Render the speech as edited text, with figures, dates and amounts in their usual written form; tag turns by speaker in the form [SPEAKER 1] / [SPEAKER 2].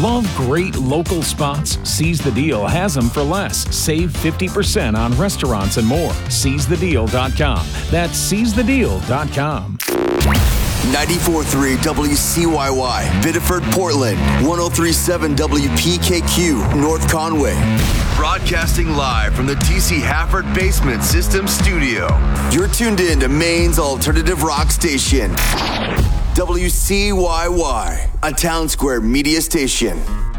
[SPEAKER 1] Love great local spots? Seize the Deal has them for less. Save 50% on restaurants and more. SeizeTheDeal.com. That's SeizeTheDeal.com.
[SPEAKER 2] 94.3 WCYY, Biddeford, Portland. 103.7 WPKQ, North Conway. Broadcasting live from the TC Hafford Basement System Studio. You're tuned in to Maine's alternative rock station. WCYY, a Town Square media station.